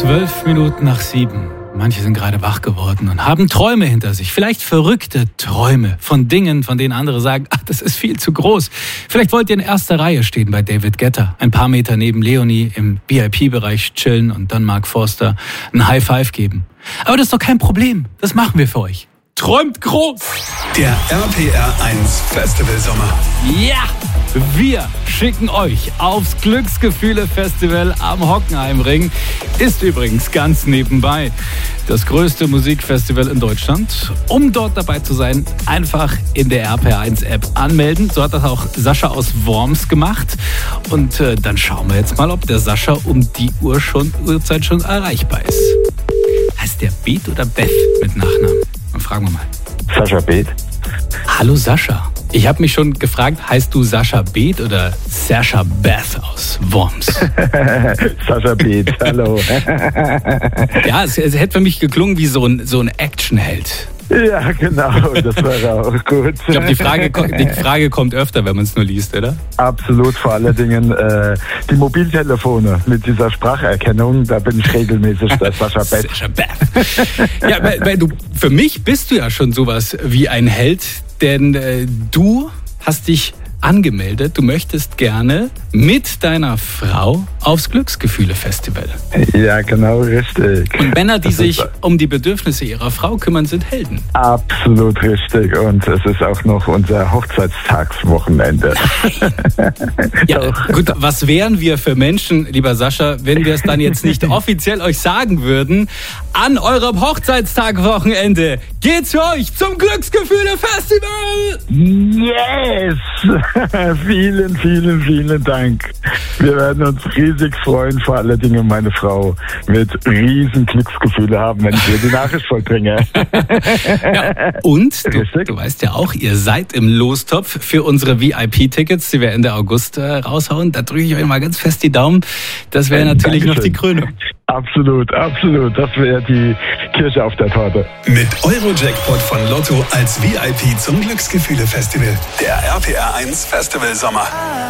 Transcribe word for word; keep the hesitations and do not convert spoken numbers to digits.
Zwölf Minuten nach sieben. Manche sind gerade wach geworden und haben Träume hinter sich. Vielleicht verrückte Träume von Dingen, von denen andere sagen, ach, das ist viel zu groß. Vielleicht wollt ihr in erster Reihe stehen bei David Guetta, ein paar Meter neben Leonie im V I P-Bereich chillen und dann Mark Forster ein High Five geben. Aber das ist doch kein Problem. Das machen wir für euch. Träumt groß! Der R P R eins Festival Sommer. Ja! Wir schicken euch aufs Glücksgefühle-Festival am Hockenheimring. Ist übrigens ganz nebenbei das größte Musikfestival in Deutschland. Um dort dabei zu sein, einfach in der R P R eins App anmelden. So hat das auch Sascha aus Worms gemacht. Und äh, dann schauen wir jetzt mal, ob der Sascha um die Uhr schon, Uhrzeit schon erreichbar ist. Heißt der Beat oder Beth mit Nachnamen? Dann fragen wir mal. Sascha Beat. Hallo Sascha. Ich habe mich schon gefragt, heißt du Sascha Beat oder Sascha Beth aus Worms? Sascha Beat, hallo. Ja, es, es hätte für mich geklungen wie so ein, so ein Actionheld. Ja, genau, das wäre auch gut. Ich glaube, die Frage, die Frage kommt öfter, wenn man es nur liest, oder? Absolut, vor allen Dingen äh, die Mobiltelefone mit dieser Spracherkennung, da bin ich regelmäßig der Sascha Beth. Sascha Beth. Ja, weil, weil du, für mich bist du ja schon sowas wie ein Held, denn äh, du hast dich angemeldet. Du möchtest gerne mit deiner Frau aufs Glücksgefühle-Festival. Ja, genau, richtig. Und Männer, die sich um die Bedürfnisse ihrer Frau kümmern, sind Helden. Absolut richtig. Und es ist auch noch unser Hochzeitstagswochenende. Ja, gut, was wären wir für Menschen, lieber Sascha, wenn wir es dann jetzt nicht offiziell euch sagen würden? An eurem Hochzeitstag-Wochenende geht's für euch zum Glücksgefühle-Festival! Yes! vielen, vielen, vielen Dank. Wir werden uns riesig freuen, vor allen Dingen meine Frau wird riesen Glücksgefühle haben, wenn ich ihr die Nachricht vollbringe. Ja, und du, du weißt ja auch, ihr seid im Lostopf für unsere V I P-Tickets, die wir Ende August äh, raushauen. Da drücke ich euch mal ganz fest die Daumen. Das wäre natürlich Dankeschön. Noch die Krönung. Absolut, absolut. Das wäre die Kirsche auf der Torte. Mit Euro-Jackpot von Lotto als V I P zum Glücksgefühle-Festival. Der R P R eins Festival Sommer.